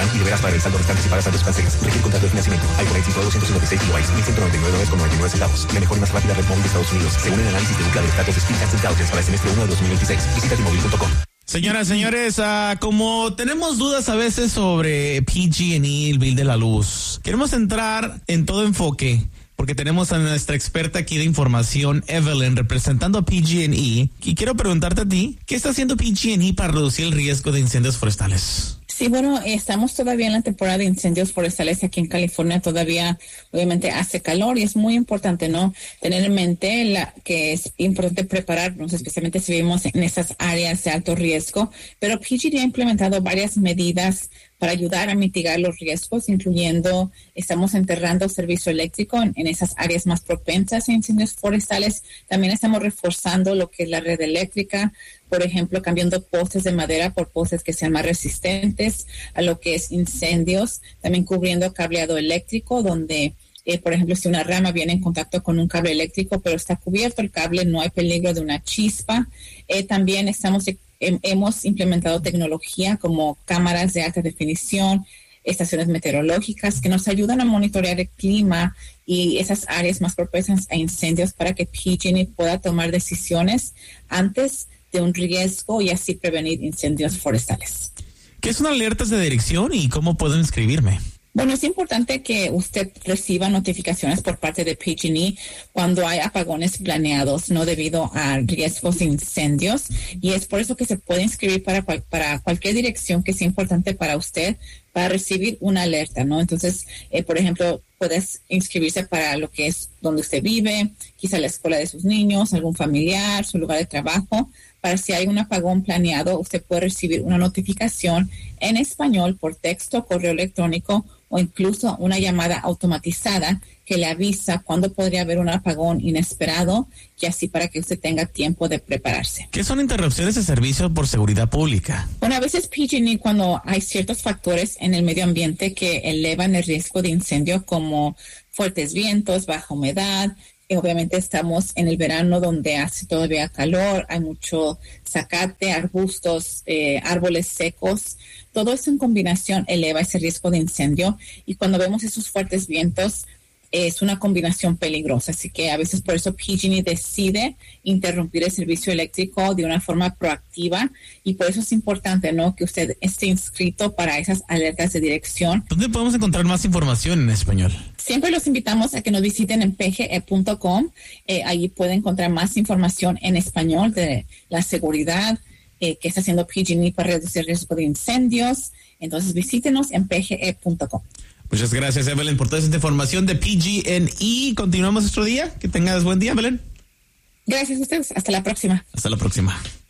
pagarán y deberás pagar el saldo restante si pagas saldos cancelas. Requiere contrato de financiamiento. iPhone 5 256 GB, $1.199.99. La mejor y más rápida red móvil de Estados Unidos, según el análisis de Ookla de datos de Speed Test Intelligence para el semestre 1 de 2026. Visita T-Mobile.com. Señoras, señores, como tenemos dudas a veces sobre PG&E, el bill de la luz, queremos entrar en todo enfoque porque tenemos a nuestra experta aquí de información, Evelyn, representando a PG&E. Y quiero preguntarte a ti, ¿qué está haciendo PG&E para reducir el riesgo de incendios forestales? Sí, bueno, estamos todavía en la temporada de incendios forestales aquí en California. Todavía, obviamente, hace calor y es muy importante, ¿no? Tener en mente que es importante prepararnos, especialmente si vivimos en esas áreas de alto riesgo. Pero PG&E ha implementado varias medidas para ayudar a mitigar los riesgos, incluyendo, estamos enterrando servicio eléctrico en esas áreas más propensas a incendios forestales. También estamos reforzando lo que es la red eléctrica, por ejemplo, cambiando postes de madera por postes que sean más resistentes a lo que es incendios. También cubriendo cableado eléctrico, donde, por ejemplo, si una rama viene en contacto con un cable eléctrico, pero está cubierto el cable, no hay peligro de una chispa. También hemos implementado tecnología como cámaras de alta definición, estaciones meteorológicas que nos ayudan a monitorear el clima y esas áreas más propensas a incendios para que PG&E pueda tomar decisiones antes de un riesgo y así prevenir incendios forestales. ¿Qué son alertas de dirección y cómo puedo inscribirme? Bueno, es importante que usted reciba notificaciones por parte de PG&E cuando hay apagones planeados, no debido a riesgos de incendios, y es por eso que se puede inscribir para cualquier dirección que sea importante para usted para recibir una alerta, ¿no? Entonces, por ejemplo, puedes inscribirse para lo que es donde usted vive, quizá la escuela de sus niños, algún familiar, su lugar de trabajo. Para si hay un apagón planeado, usted puede recibir una notificación en español por texto, correo electrónico o incluso una llamada automatizada que le avisa cuándo podría haber un apagón inesperado, y así para que usted tenga tiempo de prepararse. ¿Qué son interrupciones de servicio por seguridad pública? Bueno, a veces PG&E, cuando hay ciertos factores en el medio ambiente que elevan el riesgo de incendio, como fuertes vientos, baja humedad. Obviamente estamos en el verano donde hace todavía calor, hay mucho zacate, arbustos, árboles secos. Todo eso en combinación eleva ese riesgo de incendio, y cuando vemos esos fuertes vientos es una combinación peligrosa. Así que a veces por eso PG&E decide interrumpir el servicio eléctrico de una forma proactiva, y por eso es importante, ¿no?, que usted esté inscrito para esas alertas de dirección. ¿Dónde podemos encontrar más información en español? Siempre los invitamos a que nos visiten en pge.com. Allí pueden encontrar más información en español de la seguridad que está haciendo PG&E para reducir el riesgo de incendios. Entonces visítenos en pge.com. Muchas gracias, Evelyn, por toda esta información de PG&E. Continuamos nuestro día. Que tengas buen día, Evelyn. Gracias a ustedes. Hasta la próxima. Hasta la próxima.